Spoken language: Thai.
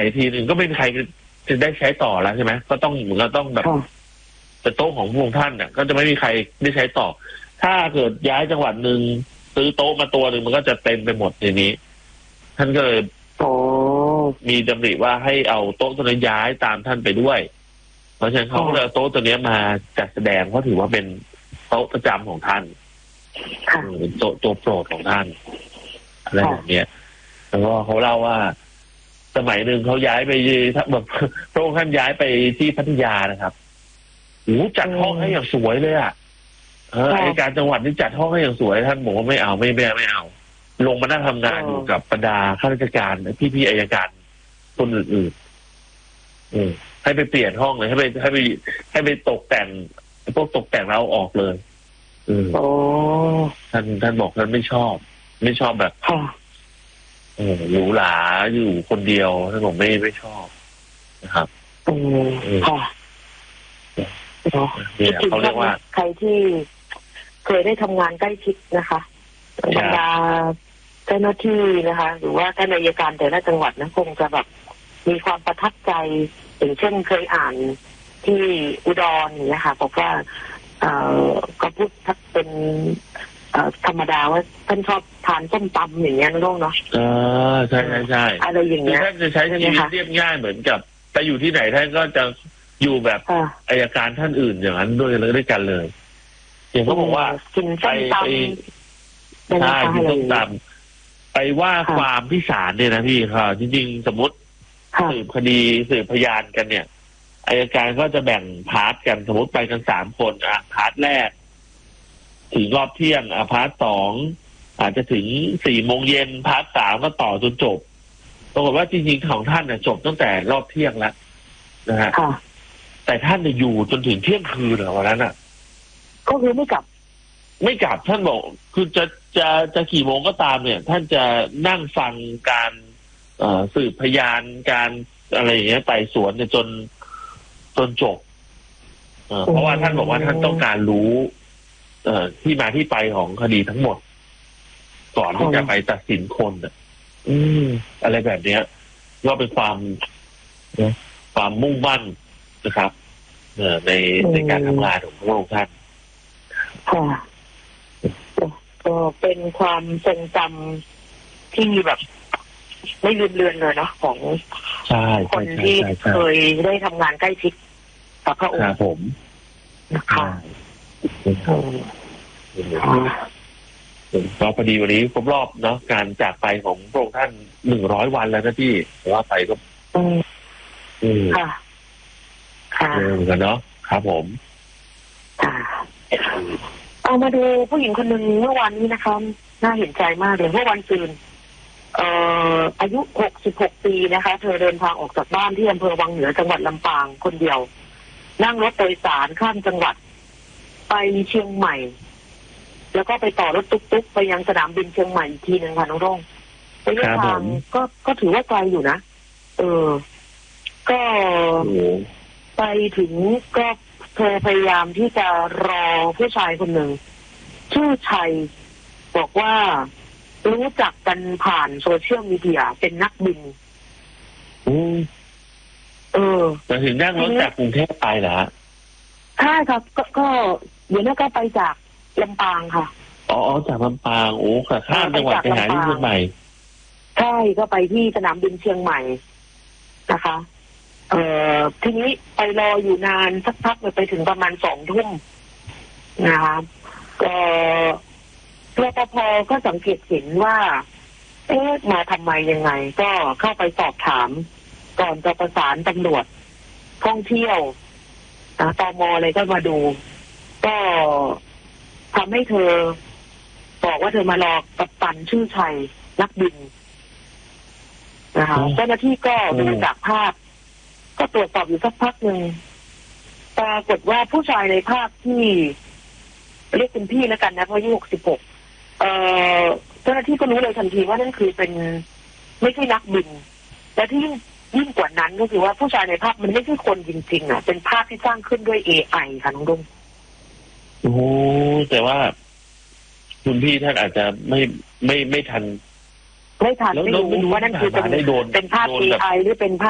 ทีหนึ่งก็ไม่มีใครจะได้ใช้ต่อแล้วใช่ไหมก็ต้องเหมือนก็ต้องแบบเป็นโต๊ะของพระองค์ท่านเนี่ยก็จะไม่มีใครได้ใช้ต่อถ้าเกิดย้ายจังหวัดหนึ่งซื้อโต๊ะมาตัวหนึ่งมันก็จะเต็มไปหมดทีนี้ท่านก็เลยมีดำริว่าให้เอาโต๊ะตัวนั้นย้ายตามท่านไปด้วยเพราะฉะนั้นเขาก็เลยเอาโต๊ะตัวนี้มาจัดแสดงเพราะถือว่าเป็นโต๊ะประจำของท่านเป็นโต๊ะตัวโปรดของท่านอะไรแบบนี้แล้วก็เขาเล่าว่าสมัยหนึ่งเขาย้ายไปแบบพระองค์ท่านย้ายไปที่พัทยานะครับจัดห้องให้อย่างสวยเลยอัยการจังหวัดนี่จัดห้องให้อย่างสวยท่านบอกว่าไม่เอาไม่เอาลงมานั่งทำงานอยู่กับบรรดาข้าราชการพี่อัยการคนอื่นๆให้ไปเปลี่ยนห้องเลยให้ไปตกแต่งพวกตกแต่งเราออกเลยท่านบอกท่านไม่ชอบแบบหรูหราอยู่คนเดียวท่านบอกไม่ชอบนะครับเนี่ยเขาเรียกว่าใครที่เคยได้ทำงานใกล้ชิดนะคะบรรดาเจ้าหน้าที่นะคะหรือว่าท่านอัยการแต่ละจังหวัดนะคงจะแบบมีความประทับใจอย่างเช่นเคยอ่านที่อุดรเนี่ยค่ะบอกว่าก็พูดเป็นธรรมดาว่าท่านชอบทานส้มตำอย่างเงี้ยนะลูกเนาะใช่อะไรอย่างเงี้ยท่านจะใช้ชีวิตเรียบง่ายเหมือนกับไปอยู่ที่ไหนท่านก็จะอยู่แบบอัยการท่านอื่นอย่างนั้นด้วยกันเลยอย่างเขาบอกว่าไปใช่กินส้มตำไปว่าความที่ศาลเนี่ยนะพี่ค่ะจริงๆสมมติสืบคดีสืบพยานกันเนี่ยอัยการก็จะแบ่งพาร์ทกันสมมติไปกัน3 คนพาร์ทแรกถึงรอบเที่ยงพาร์ท 2อาจจะถึง4 โมงเย็นพาร์ท 3ก็ต่อจนจบปรากฏว่าจริงๆของท่านจบตั้งแต่รอบเที่ยงแล้วนะฮะแต่ท่านอยู่จนถึงเที่ยงคืนวันนั้นก็คือไม่กลับท่านบอกคือจะกี่โมงก็ตามเนี่ยท่านจะนั่งฟังการสืบพยานการอะไรอย่างเงี้ยไต่สวนจนจบเพราะว่าท่านบอกว่าท่านต้องการรู้ที่มาที่ไปของคดีทั้งหมดก่อนที่จะไปตัดสินคนอะไรแบบเนี้ยก็เป็นความมุ่งมั่นนะครับในการทำงานของพระองค์ท่านก็เป็นความทรงจำที่แบบไม่ลืมเลือนเลยเนาะของคนที่เคยได้ทำงานใกล้ชิดกับพระองค์ผมนะคะก็พอดีวันนี้ครบรอบเนาะการจากไปของพระองค์ท่าน100 วันแล้วนะพี่ว่าไปก็ค่ะเหมือนกันเนาะครับผมเอามาดูผู้หญิงคนหนึ่งเมื่อวานนี้นะคะน่าเห็นใจมากเลยเมื่อวันซืนอายุ66 ปีนะคะเธอเดินทางออกจากบ้านที่อำเภอวังเหนือจังหวัดลำปางคนเดียวนั่งรถโดยสารข้ามจังหวัดไปเชียงใหม่แล้วก็ไปต่อรถตุ๊กๆไปยังสนามบินเชียงใหม่อีกทีนึงค่ะน้องร่งระยะทางก็ถือว่าไกลอยู่นะก็ไปถึงก็เธอพยายามที่จะรอผู้ชายคนหนึ่งชื่อชัยบอกว่ารู้จักกันผ่านโซเชียลมีเดียเป็นนักบินแต่ถึงนั่งรถจากกรุงเทพไปเหรอใช่ครับก็เดี๋ยวนี้ก็ไปจากลำปางค่ะจากลำปางข้ามจังหวัดไปหาที่เชียงใหม่ใช่ก็ไปที่สนามบินเชียงใหม่นะคะทีนี้ไปรออยู่นานสักพักไปถึงประมาณ20:00 นนะคะรปภ.ก็สังเกตเห็นว่ามาทำไมยังไงก็เข้าไปสอบถามก่อนจะประสานตำรวจท่องเที่ยวตม.อะไรก็มาดูก็ทำให้เธอบอกว่าเธอมารอกัปตันชื่อชัยนักบินนะคะเจ้าหน้าที่ก็ดูจากภาพก็ตรวจสอบอยู่สักพักหนึ่งปรากฏว่าผู้ชายในภาพที่เรียกเป็นพี่แล้วกันนะเพราะอายุ66เจ้าหน้าที่ก็รู้เลยทันทีว่านั่นคือเป็นไม่ใช่นักบินและที่ยิ่งกว่านั้นก็คือว่าผู้ชายในภาพมันไม่ใช่คนจริงๆเป็นภาพที่สร้างขึ้นด้วย AI ค่ะน้องดงแต่ว่าคุณพี่ท่านอาจจะไม่ทันไม่รู้ว่านั่นคือเป็นภาพ AI หรือเป็นภาพ